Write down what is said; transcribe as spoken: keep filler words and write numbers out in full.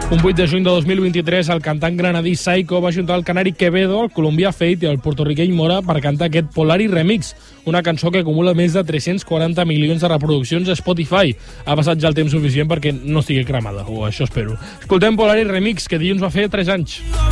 Un vuit de juny de dos mil vint-i-tres, el cantant granadí Saiko va ajuntar el canari Quevedo, el colombià Fate i el portorriqueny Mora per cantar aquest Polari Remix, una cançó que acumula més de tres-cents quaranta milions de reproduccions a Spotify. Ha passat ja el temps suficient perquè no estigui cremada, o això espero. Escoltem Polari Remix, que dilluns va fer tres anys.